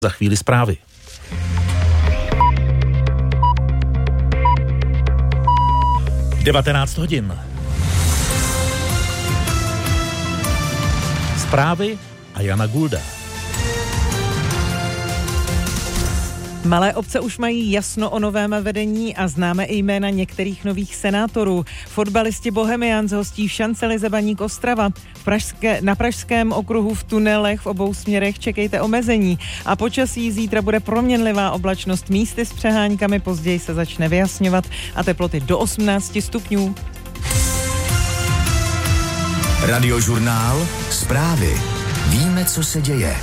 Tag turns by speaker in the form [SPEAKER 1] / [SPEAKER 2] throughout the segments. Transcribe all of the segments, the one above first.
[SPEAKER 1] Za chvíli zprávy. Devatenáct hodin. Zprávy a Jana Gulda.
[SPEAKER 2] Malé obce už mají jasno o novém vedení a známe i jména některých nových senátorů. Fotbalisti Bohemians hostí v šance Lize Baník Ostrava. Na Pražském okruhu v tunelech v obou směrech čekejte omezení. A počasí zítra bude proměnlivá oblačnost, místy s přeháňkami, později se začne vyjasňovat a teploty do 18 stupňů.
[SPEAKER 3] Radiožurnál, zprávy. Víme, co se děje.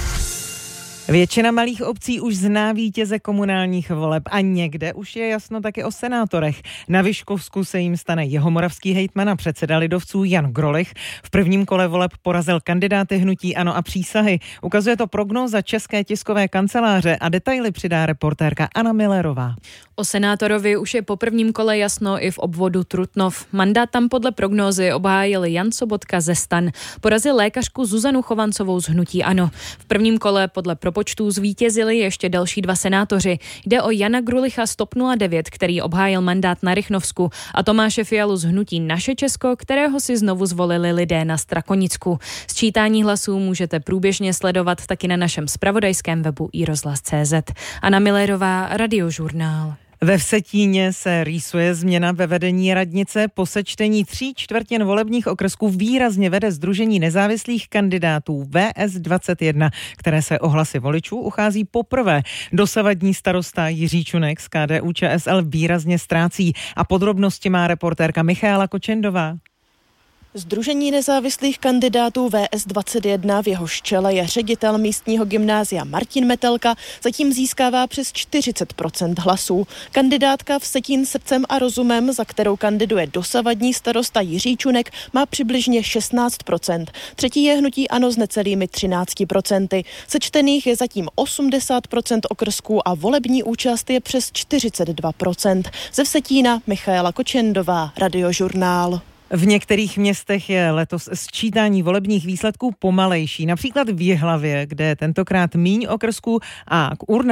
[SPEAKER 2] Většina malých obcí už zná vítěze komunálních voleb a někde už je jasno taky o senátorech. Na Vyškovsku se jim stane jihomoravský hejtman a předseda lidovců Jan Grolich. V prvním kole voleb porazil kandidáty hnutí ANO a Přísahy. Ukazuje to prognóza České tiskové kanceláře a detaily přidá reportérka Anna Millerová.
[SPEAKER 4] O senátorovi už je po prvním kole jasno i v obvodu Trutnov. Mandát tam podle prognózy obhájil Jan Sobotka ze STAN. Porazil lékařku Zuzanu Chovancovou z hnutí ANO. V prvním kole podle propočtů zvítězili ještě další dva senátoři. Jde o Jana Grulicha z TOP 09, který obhájil mandát na Rychnovsku, a Tomáše Fialu z hnutí Naše Česko, kterého si znovu zvolili lidé na Strakonicku. Sčítání hlasů můžete průběžně sledovat taky na našem zpravodajském webu iRozhlas.cz. Anna Millerová, Radiožurnál.
[SPEAKER 2] Ve Vsetíně se rýsuje změna ve vedení radnice. Po sečtení 3/4 volebních okrsků výrazně vede Sdružení nezávislých kandidátů VS21, které se o hlasy voličů uchází poprvé. Dosavadní starosta Jiří Čunek z KDU-ČSL výrazně ztrácí a podrobnosti má reportérka Michaela Kočendová.
[SPEAKER 5] Sdružení nezávislých kandidátů VS21, v jehož čele je ředitel místního gymnázia Martin Metelka, zatím získává přes 40% hlasů. Kandidátka Vsetín srdcem a rozumem, za kterou kandiduje dosavadní starosta Jiří Čunek, má přibližně 16%. Třetí je hnutí ANO s necelými 13%. Sečtených je zatím 80% okrsků a volební účast je přes 42%. Ze Vsetína Michaela Kočendová, Radiožurnál.
[SPEAKER 2] V některých městech je letos sčítání volebních výsledků pomalejší. Například v Jihlavě, kde je tentokrát míň okrsků a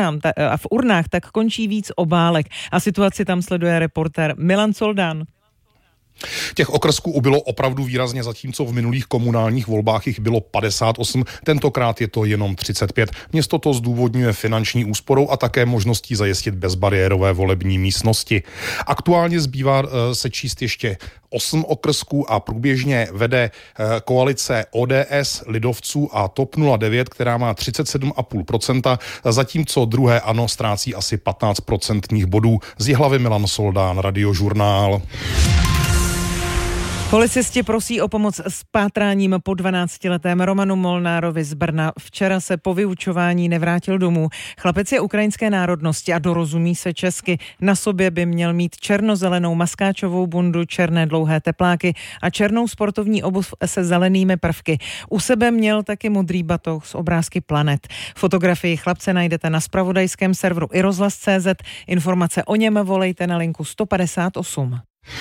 [SPEAKER 2] v urnách tak končí víc obálek. A situaci tam sleduje reportér Milan Soldán.
[SPEAKER 6] Těch okrsků ubylo opravdu výrazně, zatímco v minulých komunálních volbách jich bylo 58, tentokrát je to jenom 35. Město to zdůvodňuje finanční úsporou a také možností zajistit bezbariérové volební místnosti. Aktuálně zbývá sečíst ještě 8 okrsků a průběžně vede koalice ODS, lidovců a TOP 09, která má 37,5%, zatímco druhé ANO ztrácí asi 15% bodů. Z Jihlavy Milan Soldán, Radiožurnál.
[SPEAKER 2] Policisti prosí o pomoc s pátráním po 12letém Romanu Molnárovi z Brna. Včera se po vyučování nevrátil domů. Chlapec je ukrajinské národnosti a dorozumí se česky. Na sobě by měl mít černozelenou maskáčovou bundu, černé dlouhé tepláky a černou sportovní obuv se zelenými prvky. U sebe měl taky modrý batoh s obrázky planet. Fotografii chlapce najdete na zpravodajském serveru iRozhlas.cz. Informace o něm volejte na linku 158.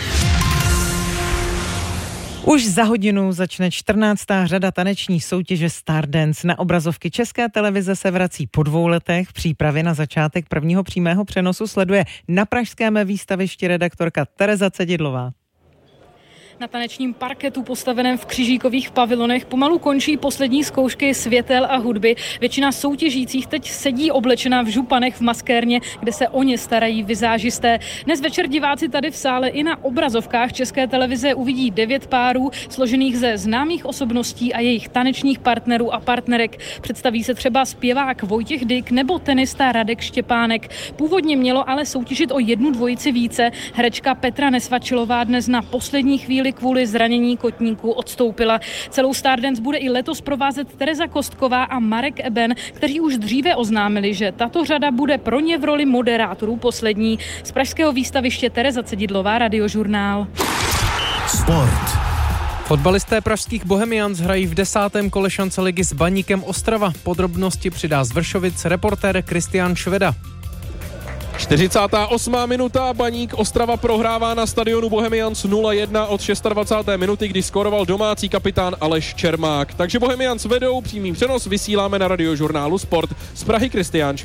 [SPEAKER 2] Už za hodinu začne 14. řada taneční soutěže Stardance. Na obrazovky České televize se vrací po 2 letech. Přípravy na začátek prvního přímého přenosu sleduje na pražském výstavišti redaktorka Tereza Cedidlová.
[SPEAKER 7] Na tanečním parketu postaveném v křižíkových pavilonech pomalu končí poslední zkoušky světel a hudby. Většina soutěžících teď sedí oblečená v županech v maskérně, kde se o ně starají vizážisté. Dnes večer diváci tady v sále i na obrazovkách České televize uvidí 9 párů složených ze známých osobností a jejich tanečních partnerů a partnerek. Představí se třeba zpěvák Vojtěch Dyk nebo tenista Radek Štěpánek. Původně mělo ale soutěžit o 1 dvojici více. Herečka Petra Nesvačilová dnes na poslední chvíli kvůli zranění kotníků odstoupila. Celou Stardance bude i letos provázet Tereza Kostková a Marek Eben, kteří už dříve oznámili, že tato řada bude pro ně v roli moderátorů poslední. Z pražského výstaviště Tereza Cedidlová, Radiožurnál.
[SPEAKER 3] Sport.
[SPEAKER 8] Fotbalisté pražských Bohemians hrají v 10. kole šance ligy s Baníkem Ostrava. Podrobnosti přidá z Vršovic reportér Kristián Šveda.
[SPEAKER 9] 48. minuta, Baník Ostrava prohrává na stadionu Bohemians 0-1 od 26. minuty, kdy skoroval domácí kapitán Aleš Čermák. Takže Bohemians vedou, přímý přenos vysíláme na Radiožurnálu Sport. Z Prahy Kristián